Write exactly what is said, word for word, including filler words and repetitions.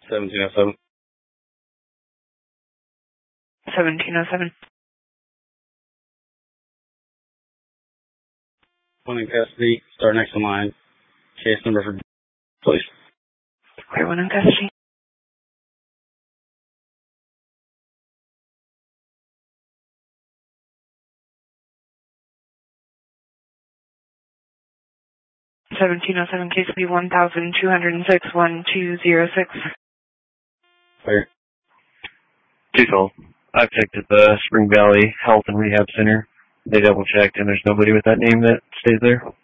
seventeen oh seven. seventeen oh seven. One in custody. Start next in line. Case number for please. Clear one in custody. seventeen oh seven, case B one thousand two hundred six, one two zero six. Clear. Two toll. I've checked at the Spring Valley Health and Rehab Center. They double checked and there's nobody with that name that stays there.